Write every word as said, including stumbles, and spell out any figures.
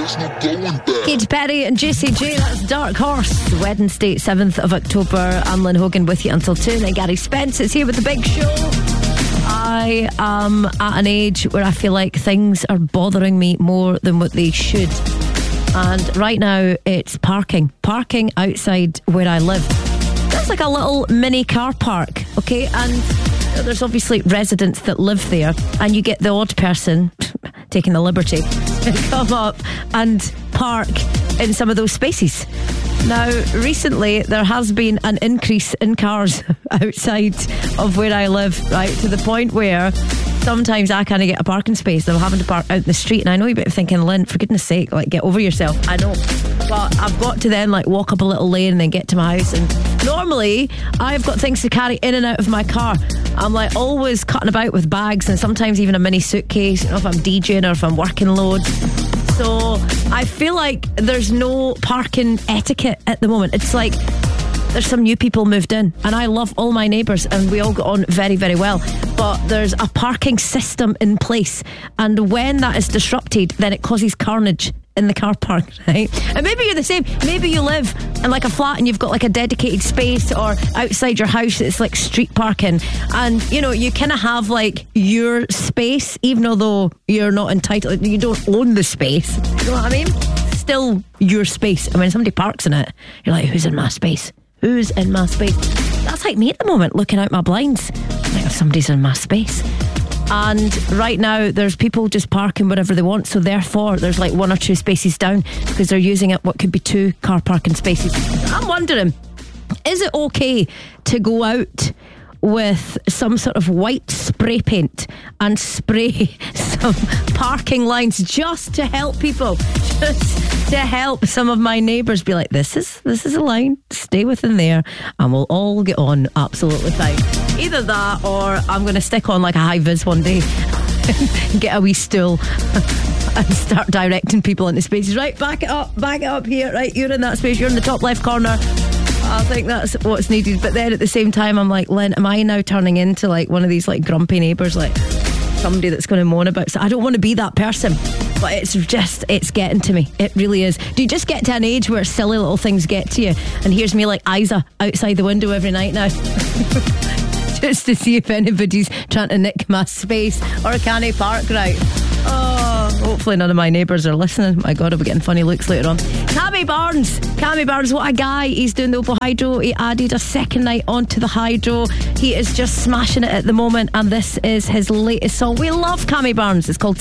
there's no going back. Katy Perry and Jessie J, that's Dark Horse. Wednesday, seventh of October. I'm Lynn Hogan with you until two. And Gary Spence is here with the big show. I am at an age where I feel like things are bothering me more than what they should. And right now it's parking. Parking outside where I live. That's like a little mini car park, okay? And there's obviously residents that live there, and you get the odd person taking the liberty to come up and park in some of those spaces. Now, recently there has been an increase in cars outside of where I live, right, to the point where sometimes I can't get a parking space. I'm having to park out in the street, and I know you'll be thinking, Lynn, for goodness sake, like, get over yourself. I know, but I've got to then like walk up a little lane and then get to my house. And normally I've got things to carry in and out of my car. I'm like always cutting about with bags, and sometimes even a mini suitcase, you know, if I'm DJing or if I'm working loads. So I feel like there's no parking etiquette at the moment. It's like there's some new people moved in, and I love all my neighbours and we all get on very, very well, but there's a parking system in place, and when that is disrupted, then it causes carnage in the car park, right? And maybe you're the same. Maybe you live in like a flat and you've got like a dedicated space, or outside your house it's like street parking, and you know, you kind of have like your space, even although you're not entitled, you don't own the space, you know what I mean? Still your space, and when somebody parks in it, you're like, who's in my space? Who's in my space? That's like me at the moment, looking out my blinds, like, if somebody's in my space. And right now there's people just parking wherever they want, so therefore there's like one or two spaces down because they're using it what could be two car parking spaces. I'm wondering, is it okay to go out with some sort of white spray paint and spray some parking lines just to help people, just to help some of my neighbours be like, this is this is a line, stay within there and we'll all get on absolutely fine? Either that, or I'm going to stick on like a high vis one day, get a wee stool and start directing people into spaces. Right, back it up, back it up here. Right, you're in that space, you're in the top left corner. I think that's what's needed. But then at the same time, I'm like, Lynn, am I now turning into like one of these like grumpy neighbours, like somebody that's going to moan about? So I don't want to be that person, but it's just, it's getting to me. It really is. Do you just get to an age where silly little things get to you? And here's me like Isa outside the window every night now just to see if anybody's trying to nick my space, or can I park right? Oh, hopefully none of my neighbours are listening. My God, I'll be getting funny looks later on. Cammy Barnes, Cammy Barnes, what a guy. He's doing the Opal Hydro. He added a second night onto the Hydro. He is just smashing it at the moment, and this is his latest song. We love Cammy Barnes. It's called